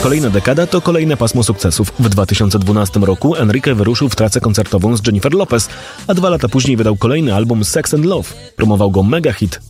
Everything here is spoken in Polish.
Kolejna dekada to kolejne pasmo sukcesów. W 2012 roku Enrique wyruszył w trasę koncertową z Jennifer Lopez, a 2 lata później wydał kolejny album Sex and Love. Promował go mega hit